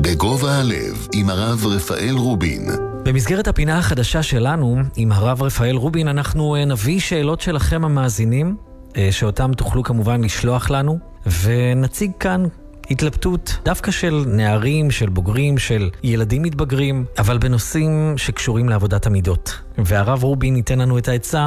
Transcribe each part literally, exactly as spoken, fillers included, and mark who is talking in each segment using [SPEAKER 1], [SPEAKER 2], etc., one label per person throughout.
[SPEAKER 1] בגובה הלב עם הרב רפאל רובין.
[SPEAKER 2] במסגרת הפינה החדשה שלנו עם הרב רפאל רובין אנחנו נביא שאלות שלכם המאזינים, שאותם תוכלו כמובן לשלוח לנו, ונציג כאן התלבטות דווקא של נערים, של בוגרים, של ילדים מתבגרים, אבל בנושאים שקשורים לעבודת המידות. והרב רובין ייתן לנו את העצה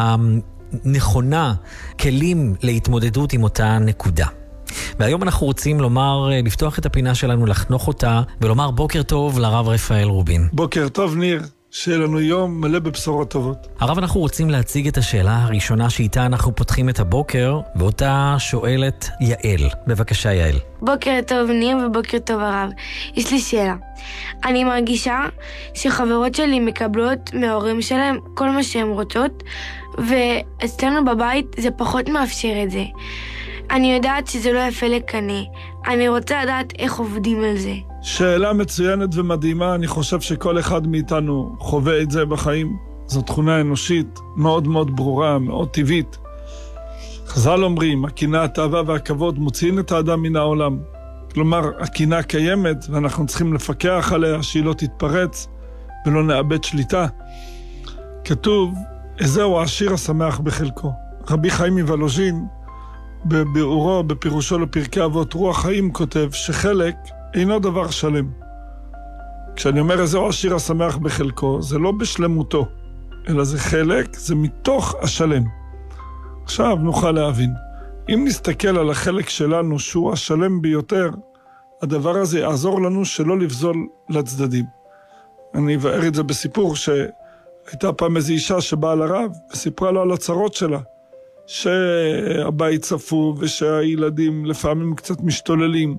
[SPEAKER 2] הנכונה, כלים להתמודדות עם אותה נקודה. והיום אנחנו רוצים לומר, לפתוח את הפינה שלנו, לחנוך אותה, ולומר בוקר טוב לרב רפאל רובין.
[SPEAKER 3] בוקר טוב ניר, שיהיה לנו יום מלא בבשורות טובות.
[SPEAKER 2] הרב, אנחנו רוצים להציג את השאלה הראשונה שאיתה אנחנו פותחים את הבוקר, ואותה שואלת יעל. בבקשה יעל.
[SPEAKER 4] בוקר טוב ניר ובוקר טוב הרב. יש לי שאלה. אני מרגישה שחברות שלי מקבלות מההורים שלהם כל מה שהן רוצות, ואצלנו בבית זה פחות מאפשר את זה. אני יודעת שזה לא יפה לקני. אני רוצה לדעת איך עובדים על זה.
[SPEAKER 3] שאלה מצוינת ומדהימה. אני חושב שכל אחד מאיתנו חווה את זה בחיים. זו תכונה אנושית מאוד מאוד ברורה, מאוד טבעית. חז"ל אומרים, הקנאה, התאווה והכבוד מוציאים את האדם מן העולם. כלומר, הקנאה קיימת ואנחנו צריכים לפקח עליה שהיא לא תתפרץ ולא נאבד שליטה. כתוב, איזהו העשיר השמח בחלקו. רבי חיים מוולוז'ין, בביאורו, בפירושו לפרקי אבות רוח חיים, כותב שחלק אינו דבר שלם. כשאני אומר איזהו השיר השמח בחלקו, זה לא בשלמותו, אלא זה חלק, זה מתוך השלם. עכשיו נוכל להבין. אם נסתכל על החלק שלנו שהוא השלם ביותר, הדבר הזה יעזור לנו שלא לבזול לצדדים. אני אבאר את זה בסיפור שהייתה פעם איזו אישה שבאה לרב וסיפרה לו על הצרות שלה. שהבית צפו ושהילדים לפעמים קצת משתוללים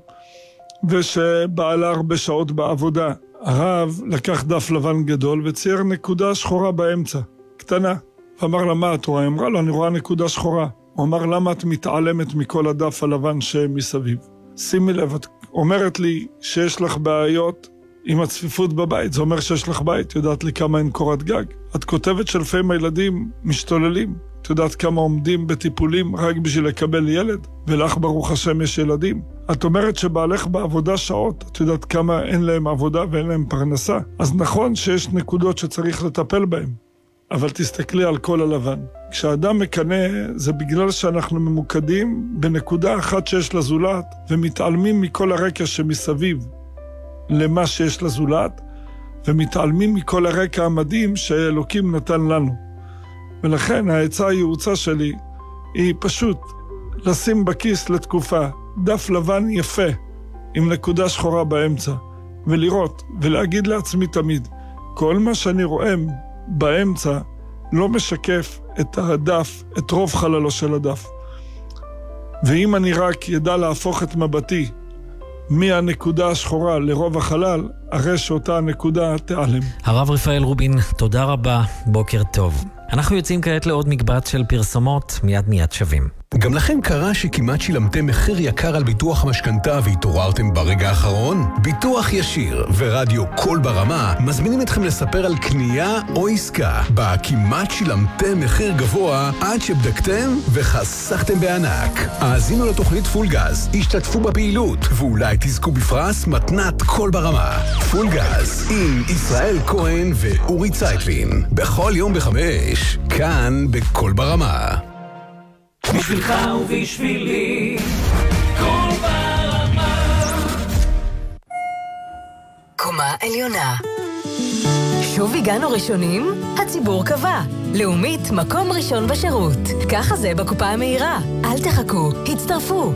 [SPEAKER 3] ושבעלה הרבה שעות בעבודה. הרב לקח דף לבן גדול וצייר נקודה שחורה באמצע, קטנה, ואמר לה מה את רואה? אמרה לו אני רואה נקודה שחורה. הוא אמר למה את מתעלמת מכל הדף הלבן שמסביב? שימי לב, את אומרת לי שיש לך בעיות עם הצפיפות בבית, זה אומר שיש לך בית, יודעת לי כמה אין קורת גג. את כותבת שלפעמים הילדים משתוללים, את יודעת כמה עומדים בטיפולים רק בשביל לקבל ילד, ולך ברוך השם יש ילדים. את אומרת שבעלך בעבודה שעות, את יודעת כמה אין להם עבודה ואין להם פרנסה. אז נכון שיש נקודות שצריך לטפל בהן, אבל תסתכלי על כל הלבן. כשאדם מקנה, זה בגלל שאנחנו ממוקדים בנקודה אחת שיש לזולת, ומתעלמים מכל הרקע שמסביב למה שיש לזולת, ומתעלמים מכל הרקע המדהים שאלוקים נתן לנו. ולכן העצה הייעוצה שלי היא פשוט לשים בכיס לתקופה דף לבן יפה עם נקודה שחורה באמצע, ולראות ולהגיד לעצמי תמיד, כל מה שאני רואה באמצע לא משקף את הדף, את רוב חללו של הדף. ואם אני רק ידע להפוך את מבטי מהנקודה השחורה לרוב החלל, הרי שאותה הנקודה תיעלם.
[SPEAKER 2] הרב רפאל רובין, תודה רבה, בוקר טוב. אנחנו יוצאים כעת לעוד מקבץ של פרסומות, מיד מיד שווים.
[SPEAKER 5] גם לכם קרה שכמעט שילמתם מחיר יקר על ביטוח המשכנתה והתעוררתם ברגע האחרון? ביטוח ישיר ורדיו קול ברמה מזמינים אתכם לספר על קנייה או עסקה בה כמעט שילמתם מחיר גבוה עד שבדקתם וחסכתם בענק. האזינו לתוכנית פול גז, השתתפו בפעילות ואולי תזכו בפרס מתנת קול ברמה. פול גז עם ישראל כהן ואורי צייטלין בכל יום בחמש, כאן בקול ברמה.
[SPEAKER 6] בשבילך ובשבילי קול ברמה.
[SPEAKER 7] קומה עליונה. שוב הגענו ראשונים? הציבור קבע. לאומית מקום ראשון בשירות. ככה זה בקופה המהירה. אל תחכו, הצטרפו.